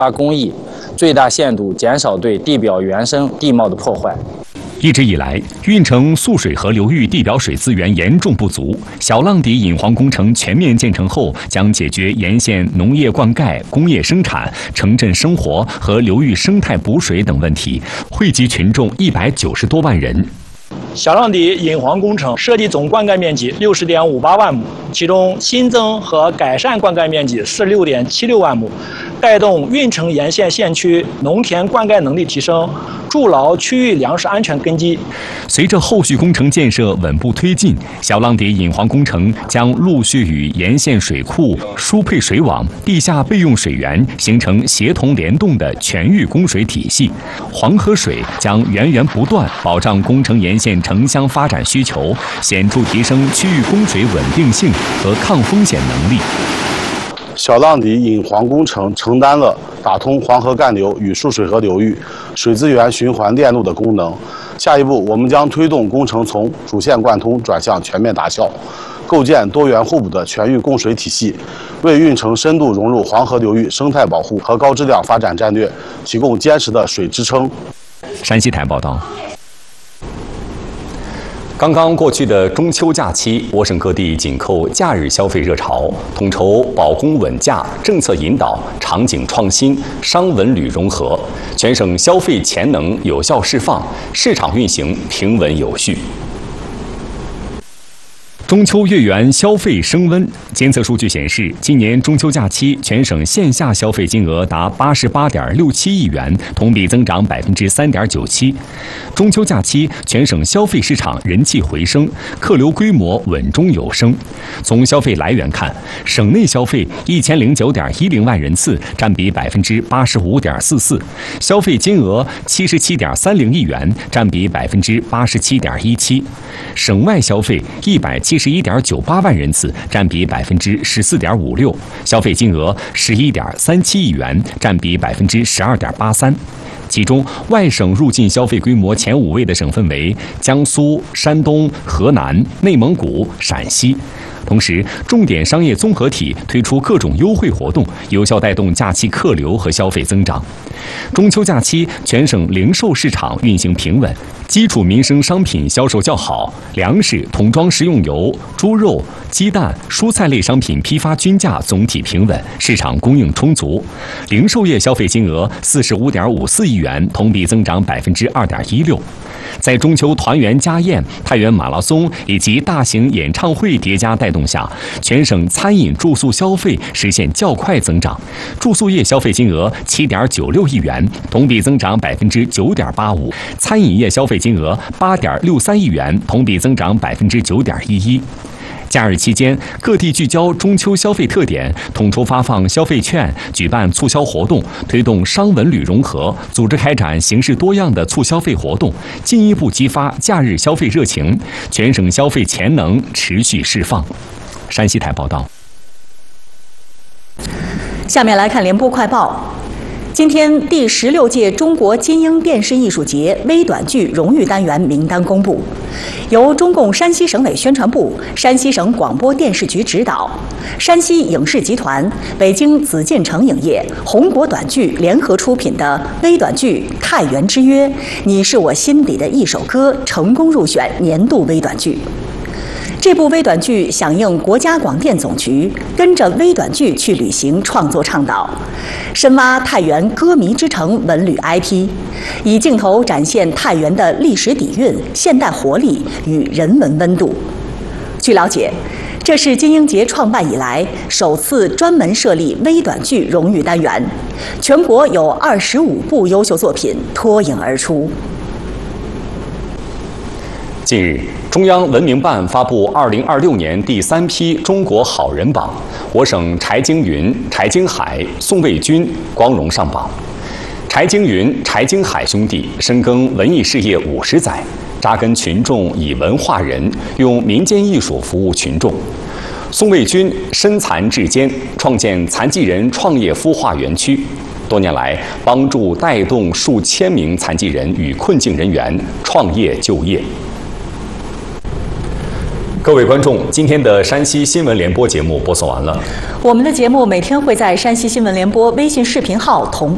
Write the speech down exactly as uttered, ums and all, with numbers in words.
发工艺，最大限度减少对地表原生地貌的破坏。 一直以来，运城涑水河流域地表水资源严重不足。小浪底引黄工程全面建成后，将解决沿线农业灌溉、工业生产、城镇生活和流域生态补水等问题，惠及群众一百九十多万人。 小浪底引黄工程设计总灌溉面积六十点五八万亩，其中新增和改善灌溉面积四十六点七六万亩，带动运城沿线县区农田灌溉能力提升，筑牢区域粮食安全根基。 随着后续工程建设稳步推进，小浪底引黄工程将陆续与沿线水库、输配水网、地下备用水源形成协同联动的全域供水体系。黄河水将源源不断保障工程沿线城乡发展需求，显著提升区域供水稳定性和抗风险能力。 小浪底引黄工程承担了打通黄河干流与涑水河流域水资源循环链路的功能。下一步，我们将推动工程从主线贯通转向全面达效，构建多元互补的全域供水体系，为运城深度融入黄河流域生态保护和高质量发展战略提供坚实的水支撑。 山西台报道。刚刚过去的中秋假期，我省各地紧扣假日消费热潮，统筹保供稳价、政策引导、场景创新、商文旅融合，全省消费潜能有效释放，市场运行平稳有序。中秋月圆，消费升温。监测数据显示，今年中秋假期全省线下消费金额达八十八点六七亿元，同比增长百分之三点九七。中秋假期全省消费市场人气回升，客流规模稳中有升。从消费来源看，省内消费一千零九点一零万人次，占比百分之八十五点四四；消费金额七十七点三零亿元，占比百分之八十七点一七。省外消费一百七十一点九八万人次，占比百分之十四点五六，消费金额十一点三七亿元，占比百分之十二点八三。其中，外省入境消费规模前五位的省份为江苏、山东、河南、内蒙古、陕西。同时，重点商业综合体推出各种优惠活动，有效带动假期客流和消费增长。中秋假期，全省零售市场运行平稳，基础民生商品销售较好，粮食、桶装食用油、猪肉、鸡蛋、蔬菜类商品批发均价总体平稳，市场供应充足。零售业消费金额四十五点五四亿元，同比增长百分之二点一六。在中秋团圆家宴、太原马拉松以及大型演唱会叠加带动下，全省餐饮住宿消费实现较快增长，住宿业消费金额七点九六亿元，同比增长百分之九点八五；餐饮业消费金额八点六三亿元，同比增长百分之九点一一。假日期间，各地聚焦中秋消费特点，统筹发放消费券，举办促销活动，推动商文旅融合，组织开展形式多样的促消费活动，进一步激发假日消费热情，全省消费潜能持续释放。山西台报道。 下面来看联播快报。今天，第十六届中国金鹰电视艺术节微短剧荣誉单元名单公布，由中共山西省委宣传部、山西省广播电视局指导，山西影视集团、北京紫禁城影业、红果短剧联合出品的微短剧《太原之约》，你是我心底的一首歌，成功入选年度微短剧。这部微短剧响应国家广电总局跟着微短剧去旅行创作倡导，深挖太原歌迷之城文旅 I P， 以镜头展现太原的历史底蕴、现代活力与人文温度。据了解，这是金鹰节创办以来首次专门设立微短剧荣誉单元，全国有二十五部优秀作品脱颖而出。 近日，中央文明办发布二零二六年第三批中国好人榜，我省柴京云、柴京海、宋卫军光荣上榜。柴京云、柴京海兄弟深耕文艺事业五十载，扎根群众以文化人，用民间艺术服务群众。宋卫军身残志坚，创建残疾人创业孵化园区，多年来帮助带动数千名残疾人与困境人员创业就业。各位观众，今天的山西新闻联播节目播送完了。 我们的节目每天会在山西新闻联播微信视频号同步。